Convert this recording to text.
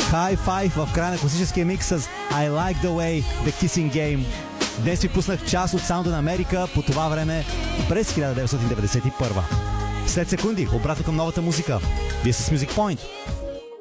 High Five в края на класическия микс с I Like The Way, The Kissing Game. Днес ви пуснах част от саунда на Америка по това време през 1991. След секунди, обратно към новата музика. Вие с Music Point.